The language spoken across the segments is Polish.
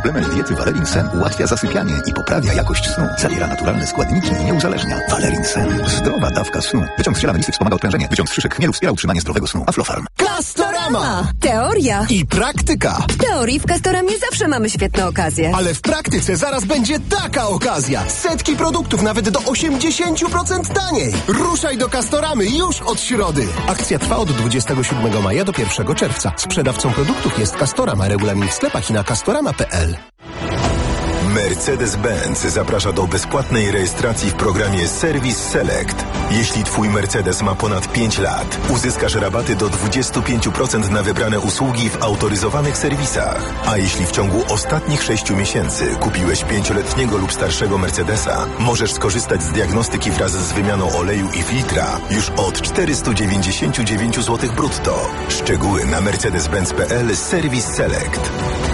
Suplement diety Valerin Sen ułatwia zasypianie i poprawia jakość snu. Zawiera naturalne składniki i nie uzależnia. Valerin Sen. Zdrowa dawka snu. Wyciąg z ziela melisy wspomaga odprężenie. Wyciąg z szyszek chmielu wspiera utrzymanie zdrowego snu. Aflofarm. Castorama! Teoria i praktyka. W teorii w Castoramie zawsze mamy świetne okazje. Ale w praktyce zaraz będzie taka okazja. Setki produktów nawet do 80% taniej. Ruszaj do Castoramy już od środy. Akcja trwa od 27 maja do 1 czerwca. Sprzedawcą produktów jest Castorama. Regulamin w sklepach i na castorama.pl. Mercedes-Benz zaprasza do bezpłatnej rejestracji w programie Service Select. Jeśli Twój Mercedes ma ponad 5 lat, uzyskasz rabaty do 25% na wybrane usługi w autoryzowanych serwisach. A jeśli w ciągu ostatnich 6 miesięcy kupiłeś 5-letniego lub starszego Mercedesa, możesz skorzystać z diagnostyki wraz z wymianą oleju i filtra już od 499 zł brutto. Szczegóły na mercedes-benz.pl Service Select.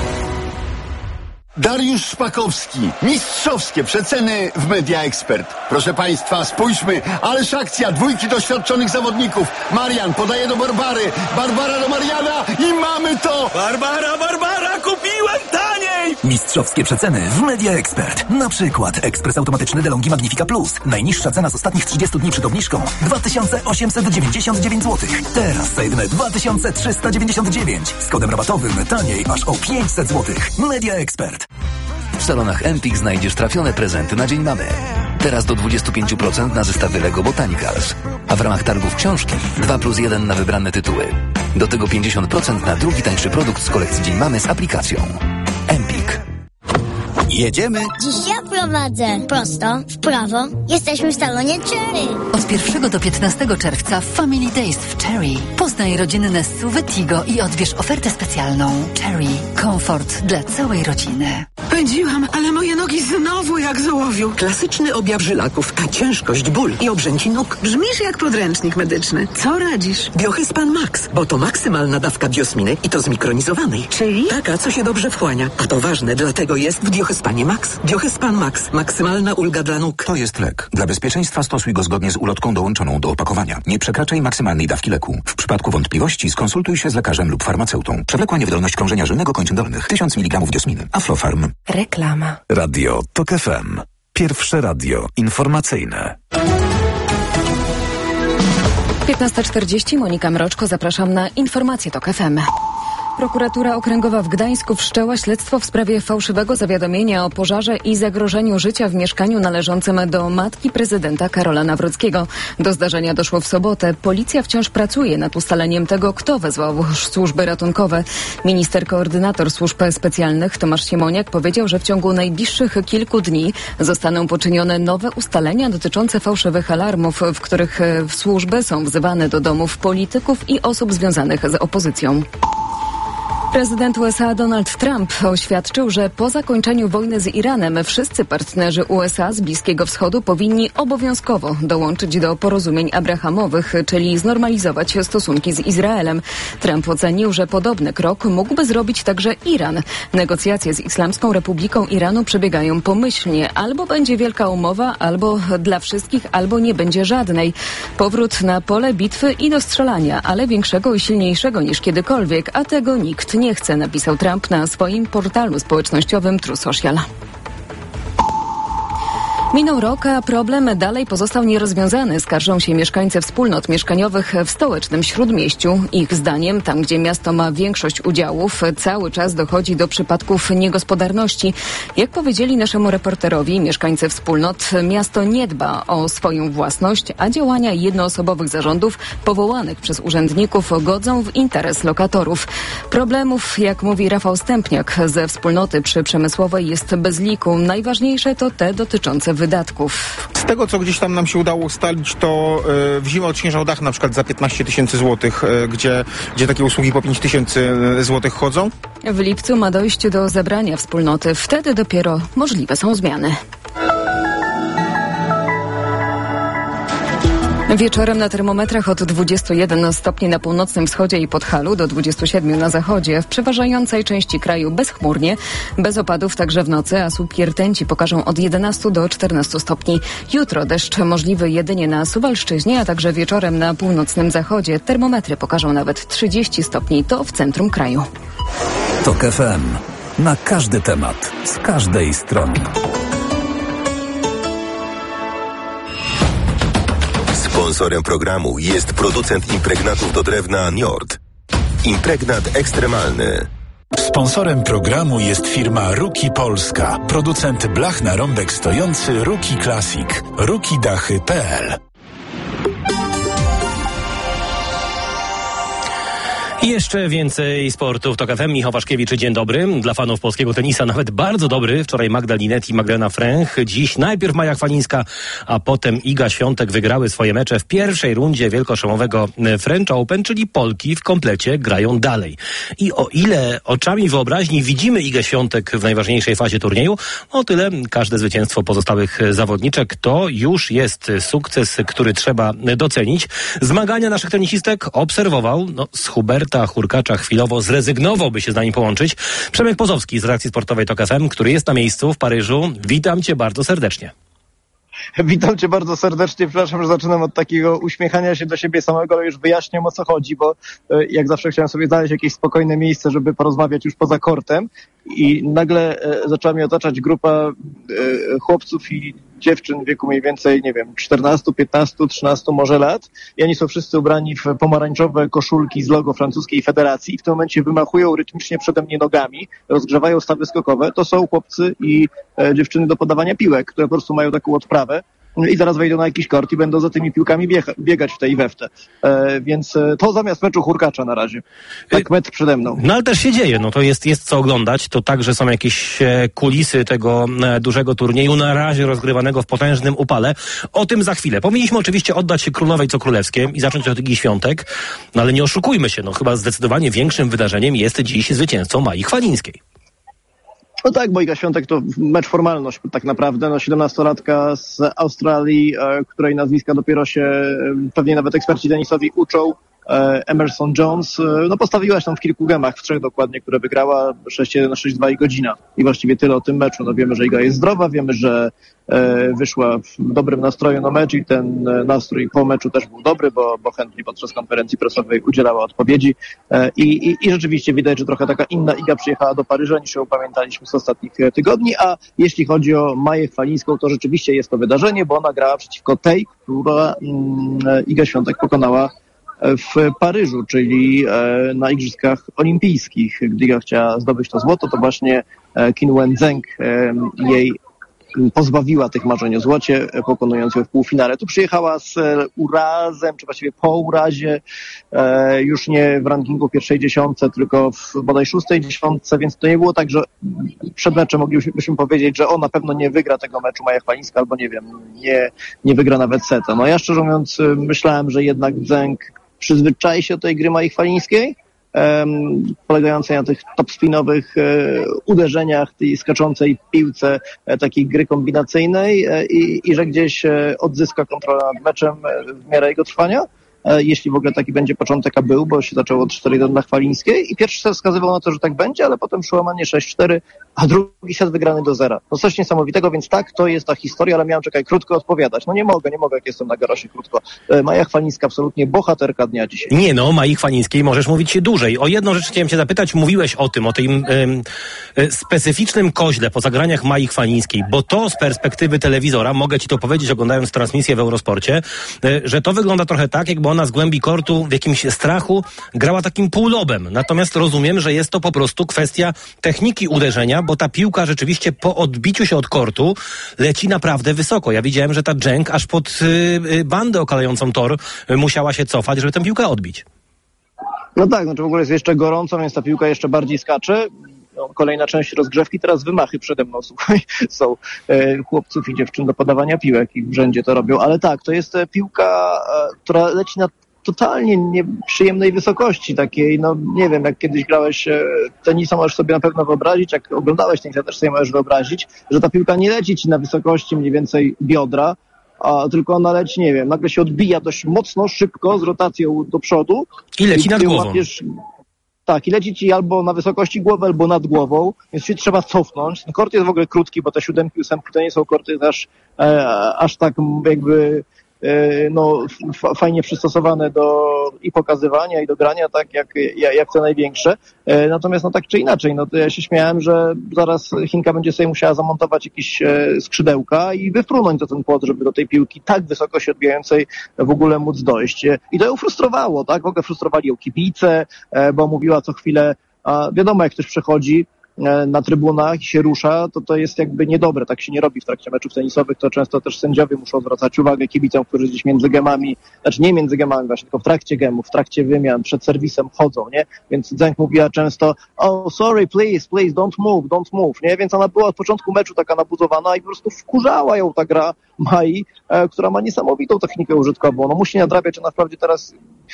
Dariusz Szpakowski. Mistrzowskie przeceny w Media Expert. Proszę Państwa, spójrzmy. Ależ akcja. Dwójki doświadczonych zawodników. Marian podaje do Barbary. Barbara do Mariana i mamy to! Barbara, kupiłem taniej! Mistrzowskie przeceny w Media Expert. Na przykład ekspres automatyczny DeLonghi Magnifica Plus. Najniższa cena z ostatnich 30 dni przed obniżką 2899 zł. Teraz za jedyne 2399. Z kodem rabatowym taniej aż o 500 zł. Media Expert. W salonach Empik znajdziesz trafione prezenty na Dzień Mamy. Teraz do 25% na zestawy Lego Botanicals. A w ramach targów książki 2+1 na wybrane tytuły. Do tego 50% na drugi tańszy produkt z kolekcji Dzień Mamy z aplikacją. Empik. Jedziemy? Dziś ja prowadzę. Prosto, w prawo. Jesteśmy w salonie Cherry. Od 1 do 15 czerwca Family Days w Cherry. Poznaj rodzinne SUV-y Tigo i odbierz ofertę specjalną. Cherry. Komfort dla całej rodziny. Pędziłam, ale moje nogi znowu jak z ołowiu. Klasyczny objaw żylaków, a ciężkość, ból i obrzęci nóg. Brzmisz jak podręcznik medyczny. Co radzisz? Biohyspan Max, bo to maksymalna dawka biosminy i to zmikronizowanej. Czyli? Taka, co się dobrze wchłania. A to ważne, dlatego jest w Biohyspanie Max. Biohyspan Max. Maksymalna ulga dla nóg. To jest lek. Dla bezpieczeństwa stosuj go zgodnie z ulotką dołączoną do opakowania. Nie przekraczaj maksymalnej dawki leku. W przypadku wątpliwości skonsultuj się z lekarzem lub farmaceutą. Przewlekła niewydolność krążenia żylnego kończyn dolnych. 1000 mg biosminy. Aflofarm. Reklama. Radio TOK FM. Pierwsze radio informacyjne. 15:40. Monika Mroczko. Zapraszam na informacje TOK FM. Prokuratura Okręgowa w Gdańsku wszczęła śledztwo w sprawie fałszywego zawiadomienia o pożarze i zagrożeniu życia w mieszkaniu należącym do matki prezydenta Karola Nawrockiego. Do zdarzenia doszło w sobotę. Policja wciąż pracuje nad ustaleniem tego, kto wezwał służby ratunkowe. Minister koordynator służb specjalnych Tomasz Siemoniak powiedział, że w ciągu najbliższych kilku dni zostaną poczynione nowe ustalenia dotyczące fałszywych alarmów, w których służby są wzywane do domów polityków i osób związanych z opozycją. Prezydent USA Donald Trump oświadczył, że po zakończeniu wojny z Iranem wszyscy partnerzy USA z Bliskiego Wschodu powinni obowiązkowo dołączyć do porozumień abrahamowych, czyli znormalizować stosunki z Izraelem. Trump ocenił, że podobny krok mógłby zrobić także Iran. Negocjacje z Islamską Republiką Iranu przebiegają pomyślnie. Albo będzie wielka umowa, albo dla wszystkich, albo nie będzie żadnej. Powrót na pole bitwy i do strzelania, ale większego i silniejszego niż kiedykolwiek, a tego nikt nie chce, napisał Trump na swoim portalu społecznościowym True Social. Minął rok, a problem dalej pozostał nierozwiązany. Skarżą się mieszkańcy wspólnot mieszkaniowych w stołecznym Śródmieściu. Ich zdaniem, tam gdzie miasto ma większość udziałów, cały czas dochodzi do przypadków niegospodarności. Jak powiedzieli naszemu reporterowi mieszkańcy wspólnot, miasto nie dba o swoją własność, a działania jednoosobowych zarządów powołanych przez urzędników godzą w interes lokatorów. Problemów, jak mówi Rafał Stępniak ze wspólnoty przy Przemysłowej, jest bez liku. Najważniejsze to te dotyczące wydatków. Z tego, co gdzieś tam nam się udało ustalić, to w zimę odśnieżał dach na przykład za 15 000 złotych, gdzie takie usługi po 5 000 złotych chodzą. W lipcu ma dojść do zebrania wspólnoty. Wtedy dopiero możliwe są zmiany. Wieczorem na termometrach od 21 stopni na północnym wschodzie i Podhalu do 27 na zachodzie. W przeważającej części kraju bezchmurnie, bez opadów także w nocy, a słupki rtęci pokażą od 11 do 14 stopni. Jutro deszcz możliwy jedynie na Suwalszczyźnie, a także wieczorem na północnym zachodzie. Termometry pokażą nawet 30 stopni, to w centrum kraju. TOK FM. Na każdy temat, z każdej strony. Sponsorem programu jest producent impregnatów do drewna Njord. Impregnat ekstremalny. Sponsorem programu jest firma Ruki Polska, producent blach na rąbek stojący Ruki Classic. rukidachy.pl. I jeszcze więcej sportu w TOK FM. Michał Waszkiewicz, dzień dobry. Dla fanów polskiego tenisa nawet bardzo dobry. Wczoraj Magda Linette i Magdalena Fręch. Dziś najpierw Maja Chwalińska, a potem Iga Świątek wygrały swoje mecze w pierwszej rundzie wielkoszlemowego French Open, czyli Polki w komplecie grają dalej. I o ile oczami wyobraźni widzimy Igę Świątek w najważniejszej fazie turnieju, o tyle każde zwycięstwo pozostałych zawodniczek to już jest sukces, który trzeba docenić. Zmagania naszych tenisistek obserwował z Huberta Hurkacza chwilowo zrezygnował, by się z nami połączyć. Przemek Pozowski z redakcji sportowej TOK FM, który jest na miejscu w Paryżu. Witam cię bardzo serdecznie. Witam cię bardzo serdecznie. Przepraszam, że zaczynam od takiego uśmiechania się do siebie samego, ale już wyjaśniam, o co chodzi, bo jak zawsze chciałem sobie znaleźć jakieś spokojne miejsce, żeby porozmawiać już poza kortem i nagle zaczęła mnie otaczać grupa chłopców i dziewczyn w wieku mniej więcej, 14, 15, 13 może lat i oni są wszyscy ubrani w pomarańczowe koszulki z logo francuskiej federacji i w tym momencie wymachują rytmicznie przede mnie nogami, rozgrzewają stawy skokowe. To są chłopcy i dziewczyny do podawania piłek, które po prostu mają taką odprawę i zaraz wejdą na jakiś kort i będą za tymi piłkami biegać w tej i we w te. Więc to zamiast meczu Hurkacza na razie. Tak metr przede mną. No ale też się dzieje, to jest co oglądać. To także są jakieś kulisy tego dużego turnieju, na razie rozgrywanego w potężnym upale. O tym za chwilę. Powinniśmy oczywiście oddać się królowej co królewskie i zacząć od Igi Świątek, ale nie oszukujmy się, chyba zdecydowanie większym wydarzeniem jest dziś zwycięstwo Mai Chwalińskiej. No tak, bo Iga Świątek to mecz formalność tak naprawdę. 17-latka z Australii, której nazwiska dopiero się pewnie nawet eksperci tenisowi uczą. Emerson Jones, postawiła się tam w kilku gemach, w 3 dokładnie, które wygrała 6-1, 6-2 i godzina. I właściwie tyle o tym meczu. Wiemy, że Iga jest zdrowa, wiemy, że wyszła w dobrym nastroju na mecz i ten nastrój po meczu też był dobry, bo chętnie podczas konferencji prasowej udzielała odpowiedzi i rzeczywiście widać, że trochę taka inna Iga przyjechała do Paryża niż ją pamiętaliśmy z ostatnich tygodni, a jeśli chodzi o Maję Chwalińską, to rzeczywiście jest to wydarzenie, bo ona grała przeciwko tej, która Iga Świątek pokonała w Paryżu, czyli na Igrzyskach Olimpijskich. Gdy Iga chciała zdobyć to złoto, to właśnie Qin Wenzheng jej pozbawiła tych marzeń o złocie, pokonując ją w półfinale. Tu przyjechała z urazem, czy właściwie po urazie, już nie w rankingu pierwszej dziesiątce, tylko w bodaj 6. dziesiątce, więc to nie było tak, że przed meczem moglibyśmy powiedzieć, że na pewno nie wygra tego meczu Maja Chwalińska, albo nie wygra nawet seta. Ja szczerze mówiąc myślałem, że jednak Zeng przyzwyczai się do tej gry Mai Chwalińskiej, polegającej na tych top-spinowych uderzeniach, tej skaczącej piłce, takiej gry kombinacyjnej i że gdzieś odzyska kontrolę nad meczem w miarę jego trwania. Jeśli w ogóle taki będzie początek, a był, bo się zaczęło od 4-1 na Chwalińskiej i pierwszy set wskazywał na to, że tak będzie, ale potem przełamanie 6-4, a drugi set wygrany do 0. Coś niesamowitego, więc tak, to jest ta historia, ale miałem, krótko odpowiadać. Nie mogę, jak jestem na garosie krótko. Maja Chwalińska absolutnie bohaterka dnia dzisiaj. Mai Chwalińskiej możesz mówić się dłużej. O jedną rzecz chciałem cię zapytać, mówiłeś o tym specyficznym koźle po zagraniach Mai Chwalińskiej, bo to z perspektywy telewizora, mogę ci to powiedzieć, oglądając transmisję w Eurosporcie, że to wygląda trochę tak, jakby ona z głębi kortu w jakimś strachu grała takim półlobem. Natomiast rozumiem, że jest to po prostu kwestia techniki uderzenia, bo ta piłka rzeczywiście po odbiciu się od kortu leci naprawdę wysoko. Ja widziałem, że ta Zheng aż pod bandę okalającą tor musiała się cofać, żeby tę piłkę odbić. No tak, w ogóle jest jeszcze gorąco, więc ta piłka jeszcze bardziej skacze. Kolejna część rozgrzewki, teraz wymachy przede mną, słuchaj, są chłopców i dziewczyn do podawania piłek i w rzędzie to robią, ale tak, to jest piłka, która leci na totalnie nieprzyjemnej wysokości, takiej, nie wiem, jak kiedyś grałeś tenisa, możesz sobie na pewno wyobrazić, jak oglądałeś tenisa, też sobie możesz wyobrazić, że ta piłka nie leci ci na wysokości mniej więcej biodra, tylko ona leci, nagle się odbija dość mocno, szybko, z rotacją do przodu. I leci nad głową. Tak, i leci ci albo na wysokości głowy, albo nad głową, więc się trzeba cofnąć. Ten kort jest w ogóle krótki, bo te 7, 8 to nie są korty aż tak jakby fajnie przystosowane do i pokazywania, i do grania, tak jak te największe. Natomiast tak czy inaczej, to ja się śmiałem, że zaraz Chinka będzie sobie musiała zamontować jakieś skrzydełka i wyfrunąć za ten płot, żeby do tej piłki tak wysoko się odbijającej w ogóle móc dojść. I to ją frustrowało, tak? W ogóle frustrowali ją kibice, bo mówiła co chwilę, a wiadomo, jak ktoś przechodzi na trybunach i się rusza, to jest jakby niedobre. Tak się nie robi w trakcie meczów tenisowych, to często też sędziowie muszą zwracać uwagę kibicom, którzy gdzieś między gemami, znaczy nie między gemami właśnie, tylko w trakcie gemów, w trakcie wymian, przed serwisem chodzą, nie? Więc Zheng mówiła często, sorry, please, don't move, nie? Więc ona była od początku meczu taka nabuzowana i po prostu wkurzała ją ta gra Mai, która ma niesamowitą technikę użytkową. Musi nadrabiać, ona wprawdzie teraz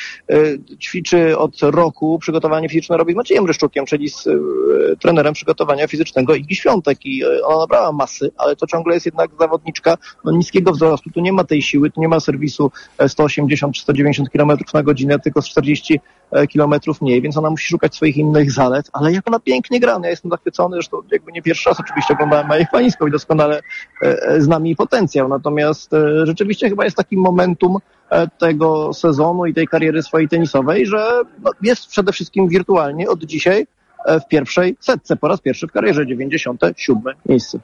ćwiczy od roku, przygotowanie fizyczne robi z Maciejem Ryszczukiem, czyli z trenerem przygotowania fizycznego Igi Świątek i ona nabrała masy, ale to ciągle jest jednak zawodniczka niskiego wzrostu, tu nie ma tej siły, tu nie ma serwisu 180 czy 190 km na godzinę, tylko z 40 km mniej, więc ona musi szukać swoich innych zalet, ale jak ona pięknie gra, ja jestem zachwycony, zresztą jakby nie pierwszy raz oczywiście oglądałem Maję Chwalińską i doskonale znam jej potencjał, natomiast rzeczywiście chyba jest takim momentum tego sezonu i tej kariery swojej tenisowej, że jest przede wszystkim wirtualnie od dzisiaj w pierwszej setce, po raz pierwszy w karierze, 97 miejsce.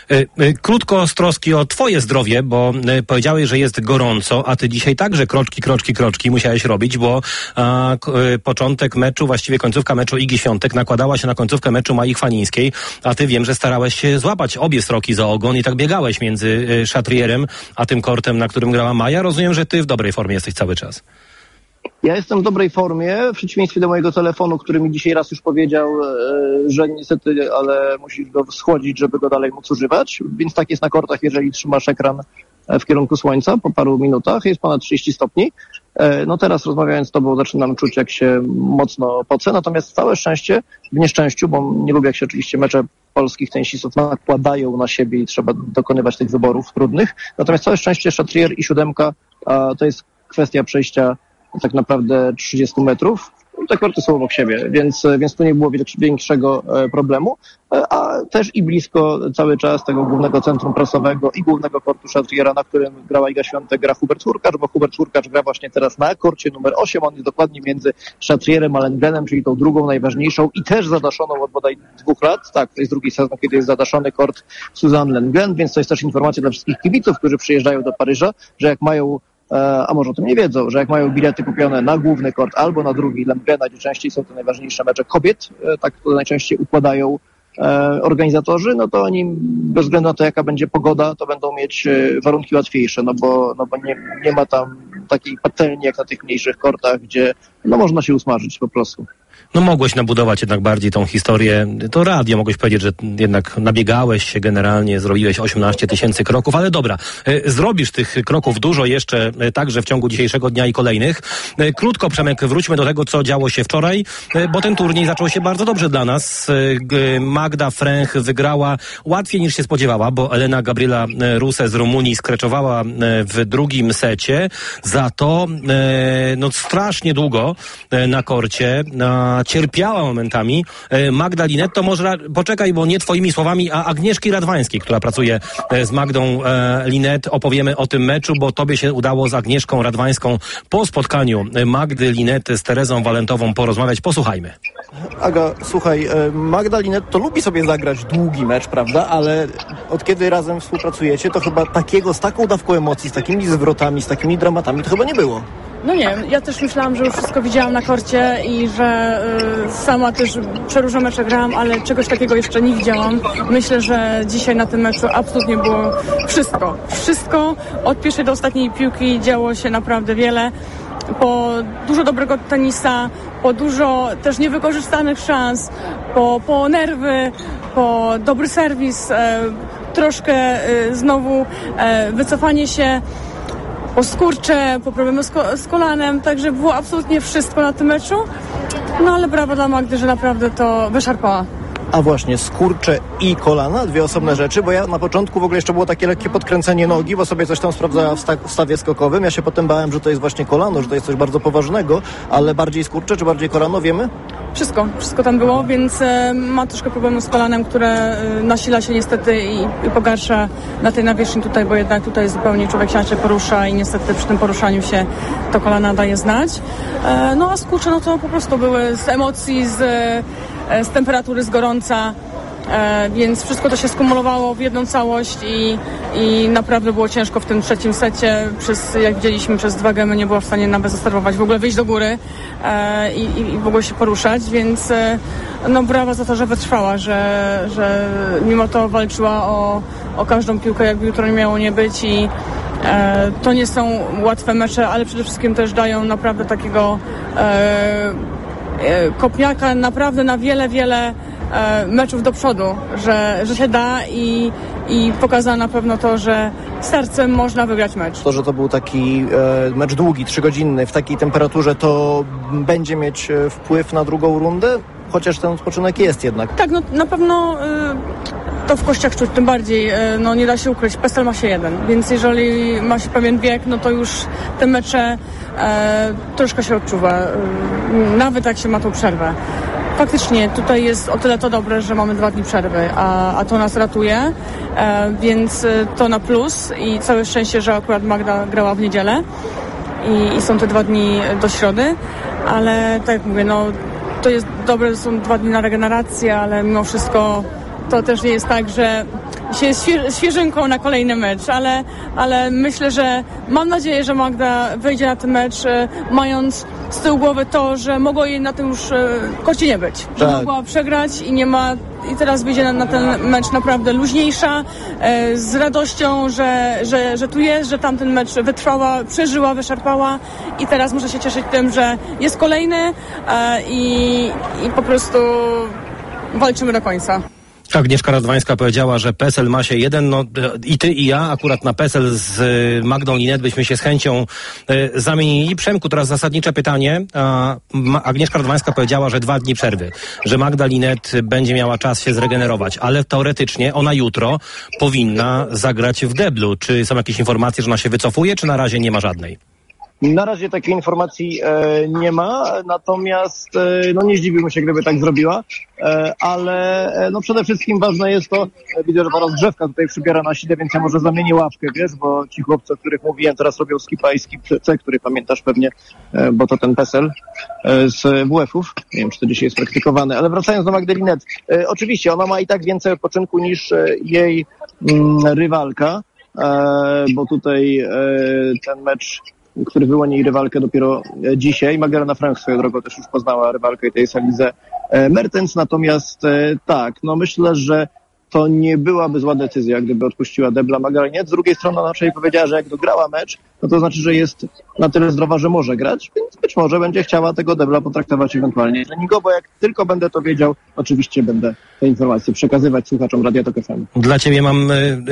Krótko z troski o twoje zdrowie, bo powiedziałeś, że jest gorąco, a ty dzisiaj także kroczki musiałeś robić, bo początek meczu, właściwie końcówka meczu Igi Świątek nakładała się na końcówkę meczu Mai Chwalińskiej, a ty wiem, że starałeś się złapać obie sroki za ogon i tak biegałeś między Chatrierem a tym kortem, na którym grała Maja. Rozumiem, że ty w dobrej formie jesteś cały czas. Ja jestem w dobrej formie, w przeciwieństwie do mojego telefonu, który mi dzisiaj raz już powiedział, że niestety, ale musisz go schłodzić, żeby go dalej móc używać. Więc tak jest na kortach, jeżeli trzymasz ekran w kierunku słońca po paru minutach, jest ponad 30 stopni. Teraz rozmawiając z tobą zaczynam czuć, jak się mocno pocę, natomiast całe szczęście w nieszczęściu, bo nie lubię, jak się oczywiście mecze polskich tenisistów nakładają na siebie i trzeba dokonywać tych wyborów trudnych. Natomiast całe szczęście Chatrier i 7 to jest kwestia przejścia tak naprawdę 30 metrów. Te korty są obok siebie, więc tu nie było większego problemu, a też i blisko cały czas tego głównego centrum prasowego i głównego kortu Chatriera, na którym grała Iga Świątek, gra Hubert Hurkacz, bo Hubert Hurkacz gra właśnie teraz na korcie numer 8, on jest dokładnie między Chatrierem a Lengrenem, czyli tą drugą najważniejszą i też zadaszoną od bodaj 2 lat, tak, to jest drugi sezon, kiedy jest zadaszony kort Suzanne Lenglen, więc to jest też informacja dla wszystkich kibiców, którzy przyjeżdżają do Paryża, że jak mają a może o tym nie wiedzą, że jak mają bilety kupione na główny kort albo na drugi Lemgrena, gdzie częściej są to najważniejsze mecze kobiet, tak to najczęściej układają organizatorzy, to oni bez względu na to, jaka będzie pogoda, to będą mieć warunki łatwiejsze, bo nie ma tam takiej patelni jak na tych mniejszych kortach, gdzie można się usmażyć po prostu. Mogłeś nabudować jednak bardziej tą historię. To radio, mogłeś powiedzieć, że jednak nabiegałeś się generalnie, zrobiłeś 18 000 kroków, ale dobra, zrobisz tych kroków dużo jeszcze także w ciągu dzisiejszego dnia i kolejnych. Krótko, Przemek, wróćmy do tego, co działo się wczoraj, bo ten turniej zaczął się bardzo dobrze dla nas. Magda Fręch wygrała łatwiej niż się spodziewała, bo Elena Gabriela Ruse z Rumunii skreczowała w drugim secie. Za to strasznie długo na korcie, cierpiała momentami. Magda Linet, to może poczekaj, bo nie twoimi słowami, a Agnieszki Radwańskiej, która pracuje z Magdą Linet. Opowiemy o tym meczu, bo tobie się udało z Agnieszką Radwańską po spotkaniu Magdy Linet z Terezą Walentową porozmawiać. Posłuchajmy. Aga, słuchaj, Magda Linet to lubi sobie zagrać długi mecz, prawda? Ale od kiedy razem współpracujecie, to chyba z taką dawką emocji, z takimi zwrotami, z takimi dramatami to chyba nie było. Nie, ja też myślałam, że już wszystko widziałam na korcie i że sama też przeróżne mecze grałam, ale czegoś takiego jeszcze nie widziałam. Myślę, że dzisiaj na tym meczu absolutnie było wszystko. Wszystko od pierwszej do ostatniej piłki działo się naprawdę wiele. Po dużo dobrego tenisa, po dużo też niewykorzystanych szans, po nerwy, po dobry serwis, troszkę znowu wycofanie się, po skurcze, po problemy z kolanem, także było absolutnie wszystko na tym meczu. Ale brawo dla Magdy, że naprawdę to wyszarpała. A właśnie, skurcze i kolana, dwie osobne rzeczy, bo ja na początku w ogóle jeszcze było takie lekkie podkręcenie nogi, bo sobie coś tam sprawdzała w stawie skokowym. Ja się potem bałem, że to jest właśnie kolano, że to jest coś bardzo poważnego, ale bardziej skurcze czy bardziej kolano, wiemy? Wszystko tam było, więc ma troszkę problemu z kolanem, które nasila się niestety i pogarsza na tej nawierzchni tutaj, bo jednak tutaj zupełnie człowiek się inaczej porusza i niestety przy tym poruszaniu się to kolana daje znać. No a skurcze, no to po prostu były z emocji, z temperatury, z gorąca. Więc wszystko to się skumulowało w jedną całość i naprawdę było ciężko w tym trzecim secie. Jak widzieliśmy, przez 2 gemy nie była w stanie nawet zastartować, w ogóle wyjść do góry i w ogóle się poruszać, więc no brawa za to, że wytrwała, że mimo to walczyła o każdą piłkę, jakby jutro nie miało nie być i to nie są łatwe mecze, ale przede wszystkim też dają naprawdę takiego kopniaka naprawdę na wiele meczów do przodu, że się da i pokazała na pewno to, że sercem można wygrać mecz. To, że to był taki mecz długi, 3-godzinny, w takiej temperaturze, to będzie mieć wpływ na drugą rundę? Chociaż ten odpoczynek jest jednak. Tak, no na pewno to w kościach czuć, tym bardziej, no nie da się ukryć, PESEL ma się 1, więc jeżeli ma się pewien bieg, no to już te mecze troszkę się odczuwa, nawet jak się ma tą przerwę. Faktycznie tutaj jest o tyle to dobre, że mamy 2 dni przerwy, a to nas ratuje, więc to na plus i całe szczęście, że akurat Magda grała w niedzielę i są te 2 dni do środy, ale tak jak mówię, no to jest dobre, są 2 dni na regenerację, ale mimo wszystko to też nie jest tak, że się jest świeżynką na kolejny mecz, ale myślę, że mam nadzieję, że Magda wyjdzie na ten mecz, mając z tyłu głowy to, że mogło jej na tym już korcie nie być. Że mogła przegrać i teraz wyjdzie na ten mecz naprawdę luźniejsza, z radością, że tu jest, że tamten mecz wytrwała, przeżyła, wyszarpała i teraz może się cieszyć tym, że jest kolejny i po prostu walczymy do końca. Agnieszka Radwańska powiedziała, że PESEL ma się 1, no i ty i ja akurat na PESEL z Magdą Linet byśmy się z chęcią zamienili. Przemku, teraz zasadnicze pytanie. Agnieszka Radwańska powiedziała, że 2 dni przerwy, że Magda Linet będzie miała czas się zregenerować, ale teoretycznie ona jutro powinna zagrać w deblu. Czy są jakieś informacje, że ona się wycofuje, czy na razie nie ma żadnej? Na razie takiej informacji nie ma, natomiast no nie zdziwiłbym się, gdyby tak zrobiła, ale no przede wszystkim ważne jest to, widzę, że ta rozgrzewka tutaj przybiera na siłę, więc ja może zamienię ławkę, wiesz, bo ci chłopcy, o których mówiłem, teraz robią skipa i skip C, który pamiętasz pewnie, bo to ten PESEL z WF-ów, nie wiem, czy to dzisiaj jest praktykowany, ale wracając do Magdy Linet, oczywiście ona ma i tak więcej odpoczynku niż jej rywalka, bo tutaj ten mecz, który wyłoni jej rywalkę dopiero dzisiaj. Magdalena Frank swoją drogą też już poznała rywalkę i to jest Elizę Mertens. Natomiast tak, no myślę, że to nie byłaby zła decyzja, gdyby odpuściła debla Magdalenie. Z drugiej strony ona wczoraj powiedziała, że jak dograła mecz, no to znaczy, że jest na tyle zdrowa, że może grać, więc być może będzie chciała tego debla potraktować ewentualnie treningowo. Jak tylko będę to wiedział, oczywiście będę te informacje przekazywać słuchaczom Radia Tok FM. Dla ciebie mam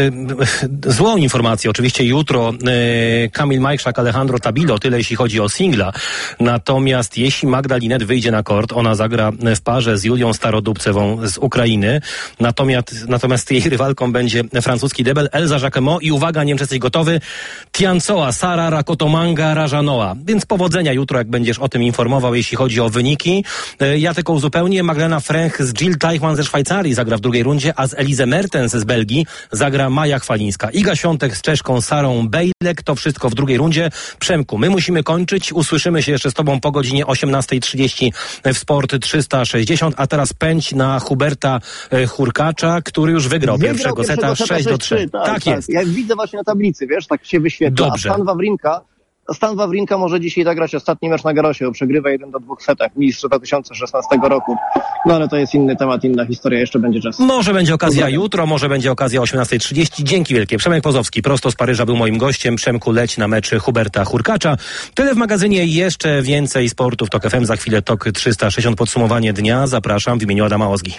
złą informację. Oczywiście jutro Kamil Majchrzak, Alejandro Tabilo, tyle jeśli chodzi o singla. Natomiast jeśli Magda Linet wyjdzie na kort, ona zagra w parze z Julią Starodubcewą z Ukrainy. Natomiast jej rywalką będzie francuski debel Elza Jacquemot i uwaga, nie wiem, czy jesteś gotowy, Tiancoa, Sara Rakotomanga Rajanoa. Więc powodzenia jutro, jak będziesz o tym informował, jeśli chodzi o wyniki. Ja tylko uzupełnię, Magdalena Frank z Jill Teichmann ze Szwajcarii zagra w drugiej rundzie, a z Elizę Mertens z Belgii zagra Maja Chwalińska. Iga Świątek z Czeszką Sarą Bejlek, to wszystko w drugiej rundzie. Przemku, my musimy kończyć, usłyszymy się jeszcze z tobą po godzinie 18:30 w Sport 360, a teraz pędź na Huberta Hurkacza, który już wygrał pierwszego seta 6-3. Tak jest. Ja widzę właśnie na tablicy, wiesz, tak się wyświetla. Dobrze. A Stan Wawrinka może dzisiaj zagrać ostatni mecz na Garosie, bo przegrywa 1-2 setach, mistrz 2016 roku. No ale to jest inny temat, inna historia, jeszcze będzie czas. Może będzie okazja jutro, może będzie okazja o 18:30. Dzięki wielkie. Przemek Pozowski, prosto z Paryża, był moim gościem. Przemku, leć na mecz Huberta Hurkacza. Tyle w magazynie, jeszcze więcej sportu w Tok FM. Za chwilę Tok 360, podsumowanie dnia. Zapraszam w imieniu Adama Ozgi.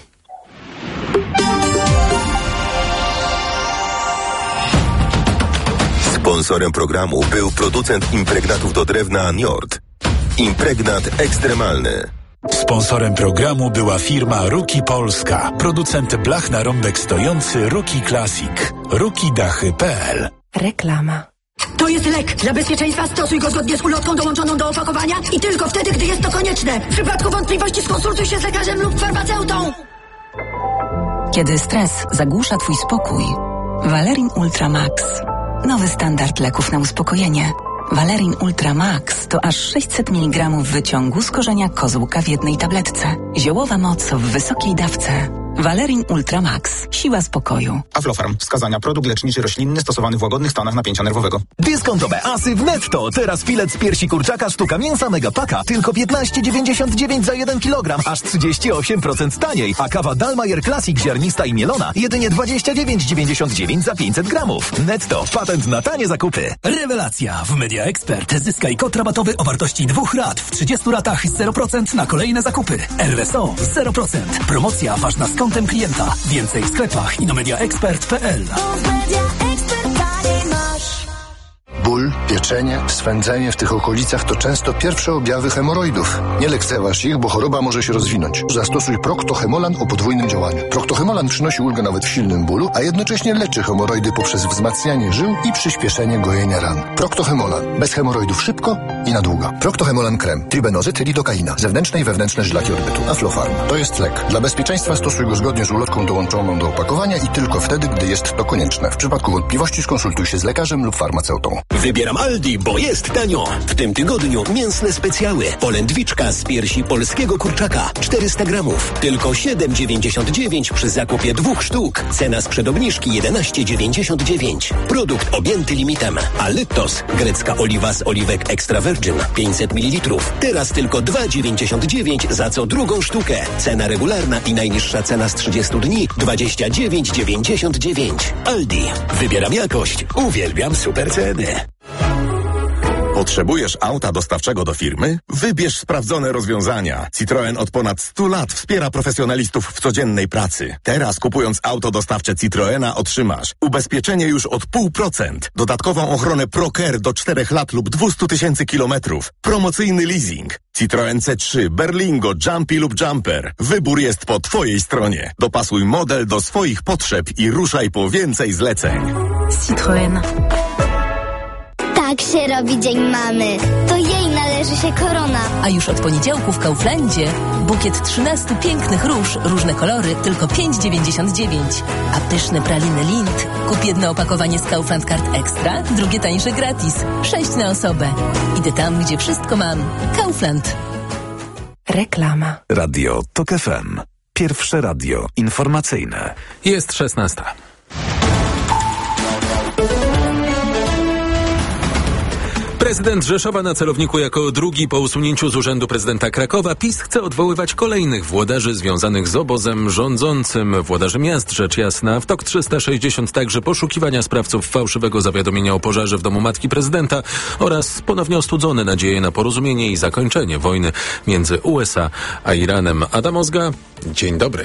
Sponsorem programu był producent impregnatów do drewna Njord. Impregnat ekstremalny. Sponsorem programu była firma Ruki Polska. Producent blach na rąbek stojący Ruki Classic. Rukidachy.pl. Reklama. To jest lek. Dla bezpieczeństwa stosuj go zgodnie z ulotką dołączoną do opakowania i tylko wtedy, gdy jest to konieczne. W przypadku wątpliwości skonsultuj się z lekarzem lub farmaceutą. Kiedy stres zagłusza twój spokój, Valerin Ultra Max. Nowy standard leków na uspokojenie. Valerin Ultra Max to aż 600 mg wyciągu z korzenia kozłka w jednej tabletce. Ziołowa moc w wysokiej dawce. Valerin Ultra Max. Siła spokoju. Aflofarm. Wskazania. Produkt leczniczy roślinny stosowany w łagodnych stanach napięcia nerwowego. Dyskontowe asy w Netto. Teraz filet z piersi kurczaka, sztuka mięsa Megapaka. Tylko 15,99 za 1 kg. Aż 38% taniej. A kawa Dalmayer Classic ziarnista i mielona. Jedynie 29,99 za 500 gramów. Netto. Patent na tanie zakupy. Rewelacja. W Media Expert zyskaj kod rabatowy o wartości 2 rat. W 30 ratach 0% na kolejne zakupy. RSO 0%. Promocja ważna z kontem klienta. Więcej w sklepach i na mediaexpert.pl. Ból, pieczenie, swędzenie w tych okolicach to często pierwsze objawy hemoroidów. Nie lekceważ ich, bo choroba może się rozwinąć. Zastosuj Procto-Hemolan o podwójnym działaniu. Procto-Hemolan przynosi ulgę nawet w silnym bólu, a jednocześnie leczy hemoroidy poprzez wzmacnianie żył i przyspieszenie gojenia ran. Procto-Hemolan. Bez hemoroidów szybko i na długo. Procto-Hemolan krem. Tribenozyt, lidokaina. Zewnętrzne i wewnętrzne żylaki odbytu. Aflofarm. To jest lek. Dla bezpieczeństwa stosuj go zgodnie z ulotką dołączoną do opakowania i tylko wtedy, gdy jest to konieczne. W przypadku wątpliwości skonsultuj się z lekarzem lub farmaceutą. Wybieram Aldi, bo jest tanio. W tym tygodniu mięsne specjały. Polędwiczka z piersi polskiego kurczaka. 400 gramów. Tylko 7,99 przy zakupie 2 sztuk. Cena sprzed obniżki 11,99. Produkt objęty limitem. Alytos. Grecka oliwa z oliwek extra virgin. 500 ml. Teraz tylko 2,99 za co drugą sztukę. Cena regularna i najniższa cena z 30 dni 29,99. Aldi. Wybieram jakość. Uwielbiam super ceny. Potrzebujesz auta dostawczego do firmy? Wybierz sprawdzone rozwiązania. Citroen od ponad 100 lat wspiera profesjonalistów w codziennej pracy. Teraz kupując auto dostawcze Citroena otrzymasz ubezpieczenie już od 0,5%, dodatkową ochronę ProCare do 4 lat lub 200 000 kilometrów, promocyjny leasing. Citroen C3, Berlingo, Jumpy lub Jumper. Wybór jest po Twojej stronie. Dopasuj model do swoich potrzeb i ruszaj po więcej zleceń. Citroen. Tak się robi Dzień Mamy. To jej należy się korona. A już od poniedziałku w Kauflandzie bukiet 13 pięknych róż, różne kolory, tylko 5,99. A pyszne praliny Lindt. Kup jedno opakowanie z Kaufland Card Extra, drugie tańsze gratis. 6 na osobę. Idę tam, gdzie wszystko mam. Kaufland. Reklama. Radio TOK FM. Pierwsze radio informacyjne. Jest 16. Prezydent Rzeszowa na celowniku jako drugi po usunięciu z urzędu prezydenta Krakowa. PiS chce odwoływać kolejnych włodarzy związanych z obozem rządzącym. Włodarzy miast, rzecz jasna. W TOK 360 także poszukiwania sprawców fałszywego zawiadomienia o pożarze w domu matki prezydenta oraz ponownie ostudzone nadzieje na porozumienie i zakończenie wojny między USA a Iranem. Adam Ozga, dzień dobry.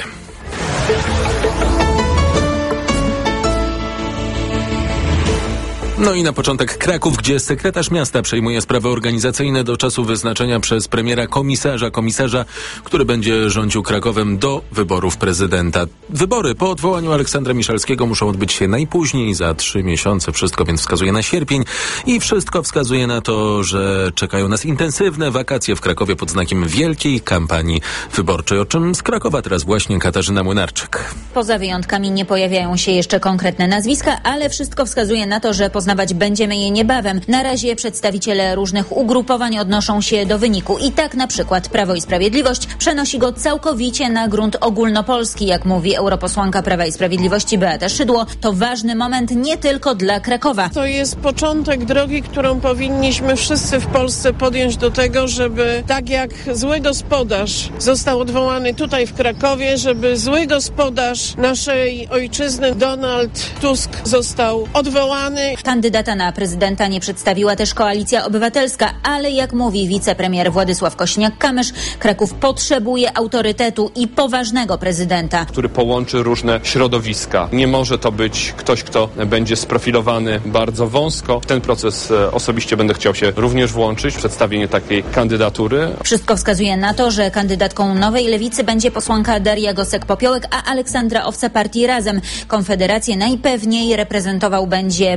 No i na początek Kraków, gdzie sekretarz miasta przejmuje sprawy organizacyjne do czasu wyznaczenia przez premiera komisarza, który będzie rządził Krakowem do wyborów prezydenta. Wybory po odwołaniu Aleksandra Miszalskiego muszą odbyć się najpóźniej za 3 miesiące. Wszystko więc wskazuje na sierpień i wszystko wskazuje na to, że czekają nas intensywne wakacje w Krakowie pod znakiem wielkiej kampanii wyborczej. O czym z Krakowa teraz właśnie Katarzyna Młynarczyk. Poza wyjątkami nie pojawiają się jeszcze konkretne nazwiska, ale wszystko wskazuje na to, że poznawać będziemy je niebawem. Na razie przedstawiciele różnych ugrupowań odnoszą się do wyniku. I tak na przykład Prawo i Sprawiedliwość przenosi go całkowicie na grunt ogólnopolski. Jak mówi europosłanka Prawa i Sprawiedliwości Beata Szydło, to ważny moment nie tylko dla Krakowa. To jest początek drogi, którą powinniśmy wszyscy w Polsce podjąć do tego, żeby tak jak zły gospodarz został odwołany tutaj w Krakowie, żeby zły gospodarz naszej ojczyzny Donald Tusk został odwołany. Kandydata na prezydenta nie przedstawiła też Koalicja Obywatelska, ale jak mówi wicepremier Władysław Kosiniak-Kamysz, Kraków potrzebuje autorytetu i poważnego prezydenta, który połączy różne środowiska. Nie może to być ktoś, kto będzie sprofilowany bardzo wąsko. W ten proces osobiście będę chciał się również włączyć w przedstawienie takiej kandydatury. Wszystko wskazuje na to, że kandydatką Nowej Lewicy będzie posłanka Daria Gosek-Popiołek, a Aleksandra Owca partii Razem. Konfederację najpewniej reprezentował będzie Bartosz Bochenek,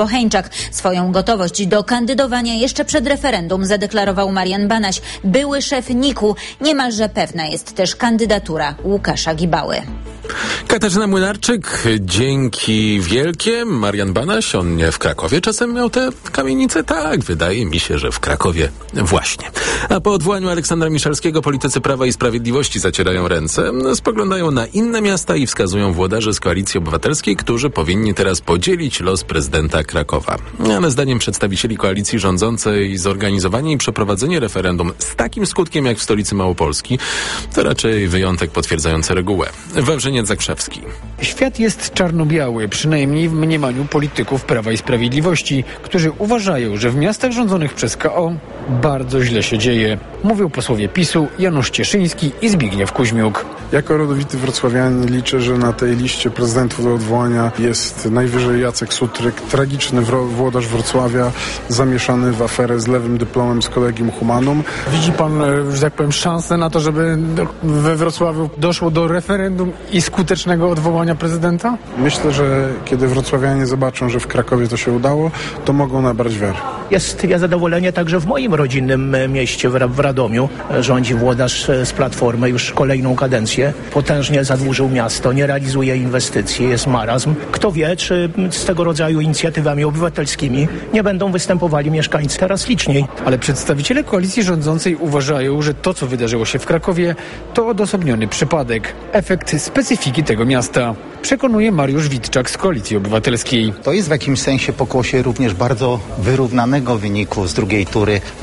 Kocheńczak. Swoją gotowość do kandydowania jeszcze przed referendum zadeklarował Marian Banaś, były szef NIK-u. Niemalże pewna jest też kandydatura Łukasza Gibały. Katarzyna Młynarczyk, dzięki wielkie. Marian Banaś, on nie w Krakowie czasem miał tę kamienicę? Tak, wydaje mi się, że w Krakowie właśnie. A po odwołaniu Aleksandra Miszalskiego politycy Prawa i Sprawiedliwości zacierają ręce, spoglądają na inne miasta i wskazują włodarzy z Koalicji Obywatelskiej, którzy powinni teraz podzielić los prezydenta Krakowa. Ale zdaniem przedstawicieli koalicji rządzącej zorganizowanie i przeprowadzenie referendum z takim skutkiem jak w stolicy Małopolski to raczej wyjątek potwierdzający regułę. Wawrzyniec Zakrzewski. Świat jest czarno-biały, przynajmniej w mniemaniu polityków Prawa i Sprawiedliwości, którzy uważają, że w miastach rządzonych przez KO bardzo źle się dzieje. Mówią posłowie PiS-u Janusz Cieszyński i Zbigniew Kuźmiuk. Jako rodowity wrocławianin liczę, że na tej liście prezydentów do odwołania jest najwyżej Jacek Sutryk, tragiczny włodarz Wrocławia, zamieszany w aferę z lewym dyplomem z Collegium Humanum. Widzi pan, że tak powiem, szansę na to, żeby we Wrocławiu doszło do referendum i skutecznego odwołania prezydenta? Myślę, że kiedy wrocławianie zobaczą, że w Krakowie to się udało, to mogą nabrać wiary. Jest zadowolenie także w moim rodzinnym mieście, w Radomiu. Rządzi włodarz z Platformy już kolejną kadencję. Potężnie zadłużył miasto, nie realizuje inwestycji, jest marazm. Kto wie, czy z tego rodzaju inicjatywami obywatelskimi nie będą występowali mieszkańcy teraz liczniej. Ale przedstawiciele koalicji rządzącej uważają, że to, co wydarzyło się w Krakowie, to odosobniony przypadek. Efekt specyfiki tego miasta. Przekonuje Mariusz Witczak z Koalicji Obywatelskiej. To jest w jakimś sensie pokłosie również bardzo wyrównanego wyniku z drugiej tury w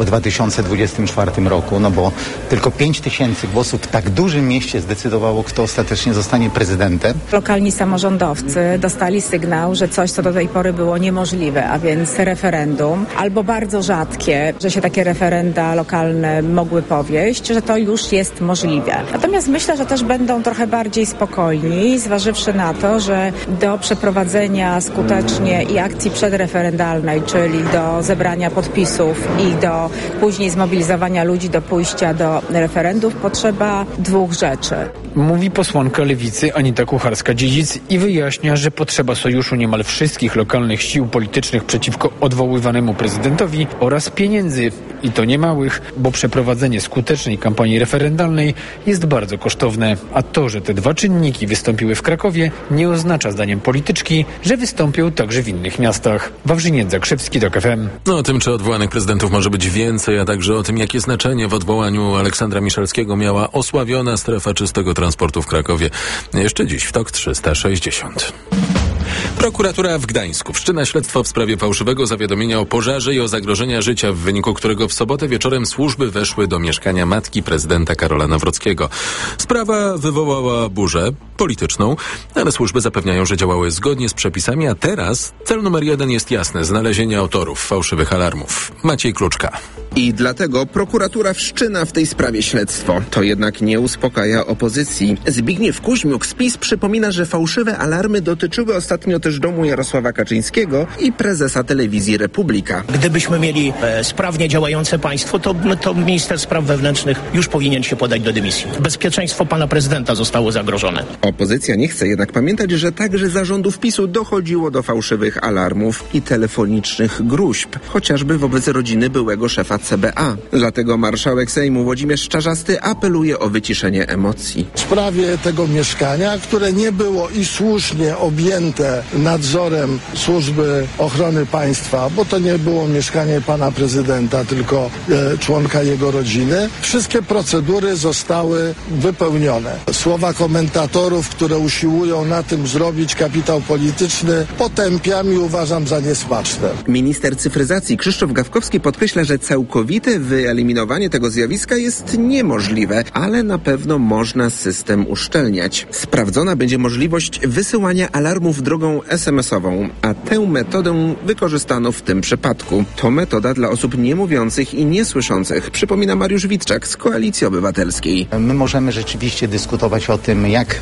2024 roku, no bo tylko 5 000 głosów w tak dużym mieście zdecydowało, kto ostatecznie zostanie prezydentem. Lokalni samorządowcy dostali sygnał, że coś, co do tej pory było niemożliwe, a więc referendum, albo bardzo rzadkie, że się takie referenda lokalne mogły powieść, że to już jest możliwe. Natomiast myślę, że też będą trochę bardziej spokojni, zważywszy na to, że do przeprowadzenia skutecznie i akcji przedreferendalnej, czyli do zebrania podpisów i do później zmobilizowania ludzi do pójścia do referendów potrzeba 2 rzeczy. Mówi posłanka Lewicy Anita Kucharska-Dziedzic i wyjaśnia, że potrzeba sojuszu niemal wszystkich lokalnych sił politycznych przeciwko odwoływanemu prezydentowi oraz pieniędzy, i to niemałych, bo przeprowadzenie skutecznej kampanii referendalnej jest bardzo kosztowne. A to, że te 2 czynniki wystąpiły w Krakowie, nie oznacza zdaniem polityczki, że wystąpią także w innych miastach. Wawrzyniec Zakrzewski, TOK FM. No o tym, czy odwołanych prezydentów może być więcej, a także o tym, jakie znaczenie w odwołaniu Aleksandra Miszalskiego miała osławiona strefa czystego transportu w Krakowie. Jeszcze dziś w TOK 360. Prokuratura w Gdańsku wszczyna śledztwo w sprawie fałszywego zawiadomienia o pożarze i o zagrożenia życia, w wyniku którego w sobotę wieczorem służby weszły do mieszkania matki prezydenta Karola Nawrockiego. Sprawa wywołała burzę polityczną, ale służby zapewniają, że działały zgodnie z przepisami, a teraz cel numer 1 jest jasny: znalezienie autorów fałszywych alarmów. Maciej Kluczka. I dlatego prokuratura wszczyna w tej sprawie śledztwo. To jednak nie uspokaja opozycji. Zbigniew Kuźmiuk z PiS przypomina, że fałszywe alarmy dotyczyły ostatnio też domu Jarosława Kaczyńskiego i prezesa telewizji Republika. Gdybyśmy mieli sprawnie działające państwo, to minister spraw wewnętrznych już powinien się podać do dymisji. Bezpieczeństwo pana prezydenta zostało zagrożone. Opozycja nie chce jednak pamiętać, że także za rządów PiS-u dochodziło do fałszywych alarmów i telefonicznych gróźb, chociażby wobec rodziny byłego szefa CBA. Dlatego marszałek Sejmu Włodzimierz Czarzasty apeluje o wyciszenie emocji. W sprawie tego mieszkania, które nie było i słusznie objęte nadzorem Służby Ochrony Państwa, bo to nie było mieszkanie pana prezydenta, tylko członka jego rodziny. Wszystkie procedury zostały wypełnione. Słowa komentatorów, które usiłują na tym zrobić kapitał polityczny, potępiam i uważam za niesmaczne. Minister cyfryzacji Krzysztof Gawkowski podkreśla, że całkowite wyeliminowanie tego zjawiska jest niemożliwe, ale na pewno można system uszczelniać. Sprawdzona będzie możliwość wysyłania alarmów drogą SMS-ową, a tę metodę wykorzystano w tym przypadku. To metoda dla osób niemówiących i niesłyszących, przypomina Mariusz Witczak z Koalicji Obywatelskiej. My możemy rzeczywiście dyskutować o tym, jak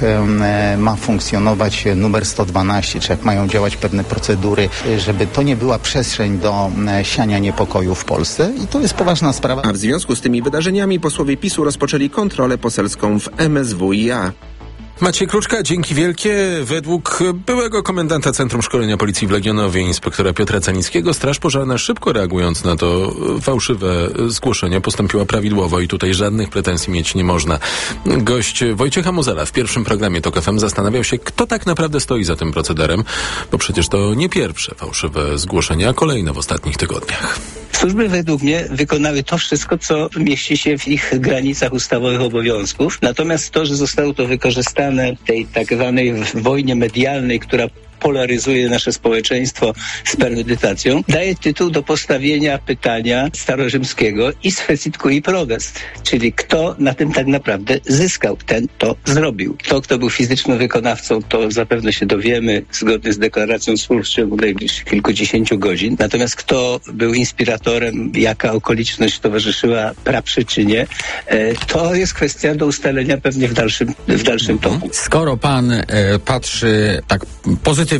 ma funkcjonować numer 112, czy jak mają działać pewne procedury, żeby to nie była przestrzeń do siania niepokoju w Polsce, i to jest poważna sprawa. A w związku z tymi wydarzeniami posłowie PiS-u rozpoczęli kontrolę poselską w MSWiA. Maciej Kluczka, dzięki wielkie. Według byłego komendanta Centrum Szkolenia Policji w Legionowie, inspektora Piotra Canickiego, Straż Pożarna, szybko reagując na to fałszywe zgłoszenie, postąpiła prawidłowo i tutaj żadnych pretensji mieć nie można. Gość Wojciecha Muzela w pierwszym programie TOK FM zastanawiał się, kto tak naprawdę stoi za tym procederem, bo przecież to nie pierwsze fałszywe zgłoszenia, a kolejne w ostatnich tygodniach. Służby według mnie wykonały to wszystko, co mieści się w ich granicach ustawowych obowiązków. Natomiast to, że zostało to wykorzystane w tej tak zwanej wojnie medialnej, która polaryzuje nasze społeczeństwo z premedytacją, daje tytuł do postawienia pytania starorzymskiego is fecit cui prodest, czyli kto na tym tak naprawdę zyskał, ten to zrobił. Kto był fizycznym wykonawcą, to zapewne się dowiemy zgodnie z deklaracją służb w ciągu najbliższych kilkudziesięciu godzin. Natomiast kto był inspiratorem, jaka okoliczność towarzyszyła praprzyczynie, to jest kwestia do ustalenia pewnie w dalszym toku. Skoro pan patrzy tak pozytywnie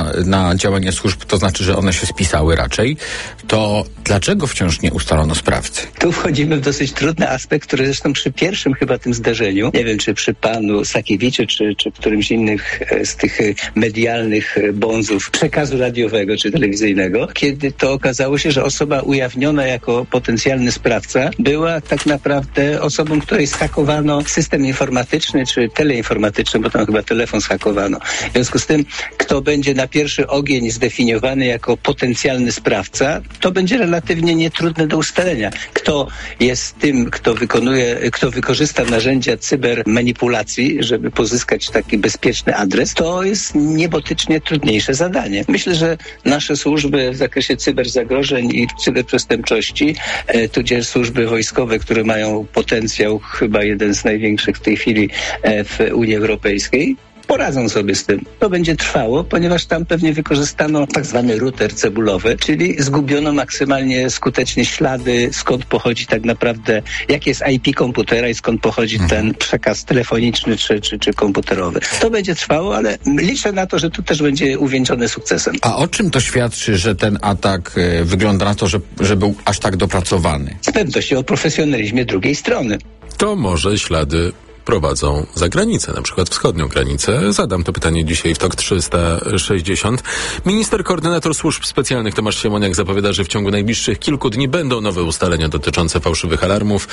na działanie służb, to znaczy, że one się spisały raczej, to dlaczego wciąż nie ustalono sprawcy? Tu wchodzimy w dosyć trudny aspekt, który zresztą przy pierwszym chyba tym zdarzeniu, nie wiem czy przy panu Sakiewiczu, czy którymś innych z tych medialnych bonzów przekazu radiowego czy telewizyjnego, kiedy to okazało się, że osoba ujawniona jako potencjalny sprawca była tak naprawdę osobą, której zhakowano system informatyczny czy teleinformatyczny, bo tam chyba telefon zhakowano. W związku z tym, kto będzie na pierwszy ogień zdefiniowany jako potencjalny sprawca, to będzie relatywnie nietrudne do ustalenia. Kto jest tym, kto wykorzysta narzędzia cybermanipulacji, żeby pozyskać taki bezpieczny adres, to jest niebotycznie trudniejsze zadanie. Myślę, że nasze służby w zakresie cyberzagrożeń i cyberprzestępczości, tudzież służby wojskowe, które mają potencjał chyba jeden z największych w tej chwili w Unii Europejskiej, poradzą sobie z tym. To będzie trwało, ponieważ tam pewnie wykorzystano tak zwany router cebulowy, czyli zgubiono maksymalnie skutecznie ślady, skąd pochodzi tak naprawdę, jakie jest IP komputera i skąd pochodzi ten przekaz telefoniczny czy komputerowy. To będzie trwało, ale liczę na to, że to też będzie uwieńczone sukcesem. A o czym to świadczy, że ten atak wygląda na to, że był aż tak dopracowany? Z pewnością o profesjonalizmie drugiej strony. To może ślady prowadzą za granicę, na przykład wschodnią granicę. Zadam to pytanie dzisiaj w TOK 360. Minister koordynator służb specjalnych Tomasz Siemoniak zapowiada, że w ciągu najbliższych kilku dni będą nowe ustalenia dotyczące fałszywych alarmów,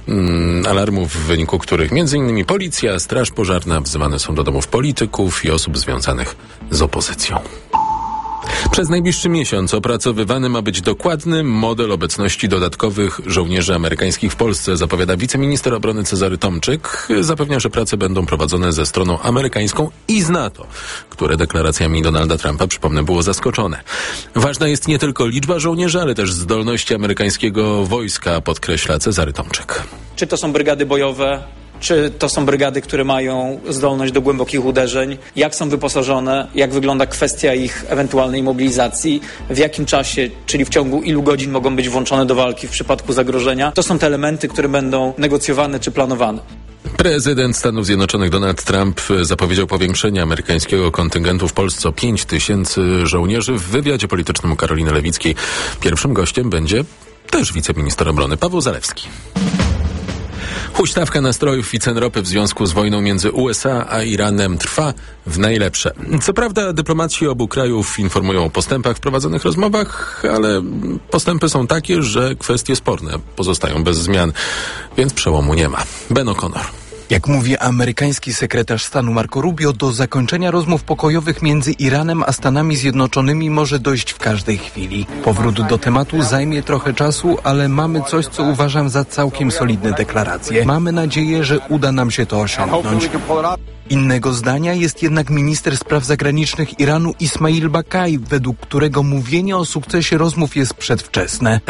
w wyniku których m.in. policja, straż pożarna wzywane są do domów polityków i osób związanych z opozycją. Przez najbliższy miesiąc opracowywany ma być dokładny model obecności dodatkowych żołnierzy amerykańskich w Polsce, zapowiada wiceminister obrony Cezary Tomczyk. Zapewnia, że prace będą prowadzone ze stroną amerykańską i z NATO, które deklaracjami Donalda Trumpa, przypomnę, było zaskoczone. Ważna jest nie tylko liczba żołnierzy, ale też zdolności amerykańskiego wojska, podkreśla Cezary Tomczyk. Czy to są brygady bojowe? Czy to są brygady, które mają zdolność do głębokich uderzeń? Jak są wyposażone? Jak wygląda kwestia ich ewentualnej mobilizacji? W jakim czasie, czyli w ciągu ilu godzin mogą być włączone do walki w przypadku zagrożenia? To są te elementy, które będą negocjowane czy planowane. Prezydent Stanów Zjednoczonych Donald Trump zapowiedział powiększenie amerykańskiego kontyngentu w Polsce o 5 000 żołnierzy. W wywiadzie politycznym u Karoliny Lewickiej pierwszym gościem będzie też wiceminister obrony Paweł Zalewski. Huśtawka nastrojów i cen ropy w związku z wojną między USA a Iranem trwa w najlepsze. Co prawda dyplomaci obu krajów informują o postępach w prowadzonych rozmowach, ale postępy są takie, że kwestie sporne pozostają bez zmian, więc przełomu nie ma. Ben O'Connor. Jak mówi amerykański sekretarz stanu Marco Rubio, do zakończenia rozmów pokojowych między Iranem a Stanami Zjednoczonymi może dojść w każdej chwili. Powrót do tematu zajmie trochę czasu, ale mamy coś, co uważam za całkiem solidne deklaracje. Mamy nadzieję, że uda nam się to osiągnąć. Innego zdania jest jednak minister spraw zagranicznych Iranu Ismail Bakai, według którego mówienie o sukcesie rozmów jest przedwczesne.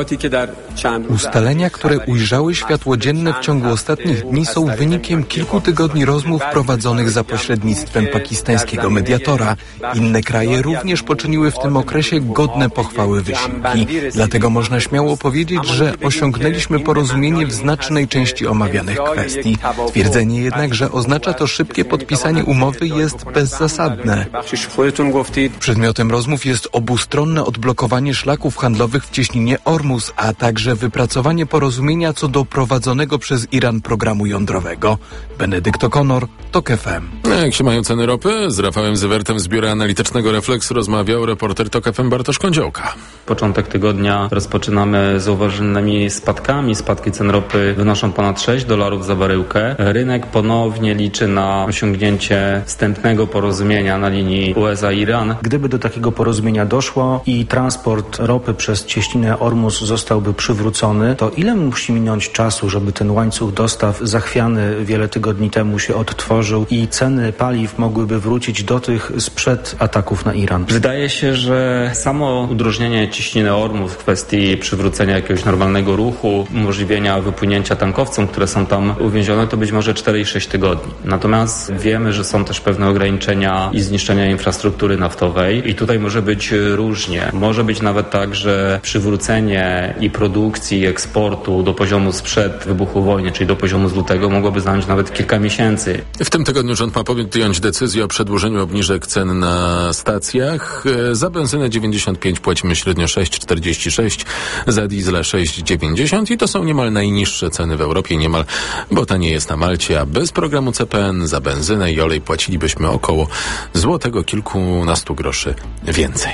Ustalenia, które ujrzały światło dzienne w ciągu ostatnich dni, są wynikiem kilku tygodni rozmów prowadzonych za pośrednictwem pakistańskiego mediatora. Inne kraje również poczyniły w tym okresie godne pochwały wysiłki. Dlatego można śmiało powiedzieć, że osiągnęliśmy porozumienie w znacznej części omawianych kwestii. Twierdzenie jednak, że oznacza to szybkie Szybkie podpisanie umowy jest bezzasadne. Przedmiotem rozmów jest obustronne odblokowanie szlaków handlowych w cieśninie Ormus, a także wypracowanie porozumienia co do prowadzonego przez Iran programu jądrowego. Benedykt O'Connor, TOK FM. Jak się mają ceny ropy? Z Rafałem Zywertem z Biura Analitycznego Refleks rozmawiał reporter TOK FM Bartosz Kądziołka. Początek tygodnia rozpoczynamy z zauważonymi spadkami. Spadki cen ropy wynoszą ponad $6 za baryłkę. Rynek ponownie liczy na osiągnięcie wstępnego porozumienia na linii USA-Iran. Gdyby do takiego porozumienia doszło i transport ropy przez cieśninę Ormus zostałby przywrócony, to ile musi minąć czasu, żeby ten łańcuch dostaw zachwiany wiele tygodni temu się odtworzył i ceny paliw mogłyby wrócić do tych sprzed ataków na Iran? Wydaje się, że samo udrożnienie cieśniny Ormus w kwestii przywrócenia jakiegoś normalnego ruchu, umożliwienia wypłynięcia tankowcom, które są tam uwięzione, to być może 4 i 6 tygodni. Natomiast wiemy, że są też pewne ograniczenia i zniszczenia infrastruktury naftowej i tutaj może być różnie. Może być nawet tak, że przywrócenie i produkcji, i eksportu do poziomu sprzed wybuchu wojny, czyli do poziomu z lutego, mogłoby zająć nawet kilka miesięcy. W tym tygodniu rząd ma podjąć decyzję o przedłużeniu obniżek cen na stacjach. Za benzynę 95 płacimy średnio 6,46, za diesla 6,90 i to są niemal najniższe ceny w Europie, niemal, bo taniej jest na Malcie, a bez programu CPN za benzynę i olej płacilibyśmy około złotego kilkunastu groszy więcej.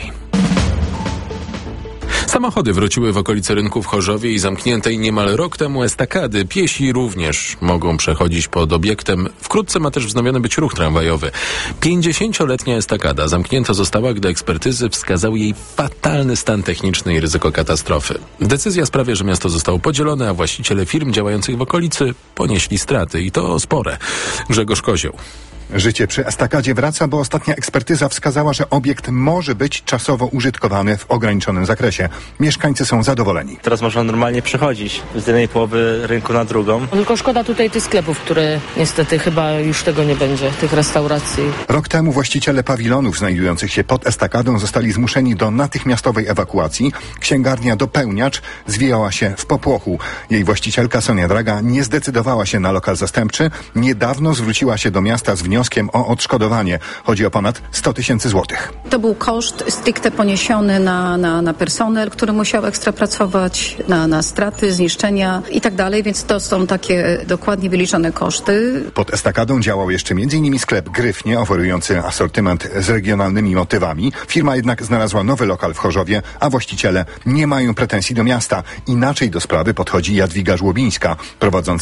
Samochody wróciły w okolice rynku w Chorzowie i zamkniętej niemal rok temu estakady. Piesi również mogą przechodzić pod obiektem. Wkrótce ma też wznowiony być ruch tramwajowy. 50-letnia estakada zamknięta została, gdy ekspertyzy wskazały jej fatalny stan techniczny i ryzyko katastrofy. Decyzja sprawia, że miasto zostało podzielone, a właściciele firm działających w okolicy ponieśli straty i to spore. Grzegorz Kozioł. Życie przy estakadzie wraca, bo ostatnia ekspertyza wskazała, że obiekt może być czasowo użytkowany w ograniczonym zakresie. Mieszkańcy są zadowoleni. Teraz można normalnie przechodzić z jednej połowy rynku na drugą. Tylko szkoda tutaj tych sklepów, które niestety chyba już tego nie będzie, tych restauracji. Rok temu właściciele pawilonów znajdujących się pod estakadą zostali zmuszeni do natychmiastowej ewakuacji. Księgarnia Dopełniacz zwijała się w popłochu. Jej właścicielka Sonia Draga nie zdecydowała się na lokal zastępczy. Niedawno zwróciła się do miasta z wnioskiem o odszkodowanie. Chodzi o ponad 100 000 złotych. To był koszt stricte poniesiony na personel, który musiał ekstra pracować, na straty, zniszczenia i tak dalej, więc to są takie dokładnie wyliczone koszty. Pod estakadą działał jeszcze m.in. sklep Gryfnie, oferujący asortyment z regionalnymi motywami. Firma jednak znalazła nowy lokal w Chorzowie, a właściciele nie mają pretensji do miasta. Inaczej do sprawy podchodzi Jadwiga Żłobińska, prowadząca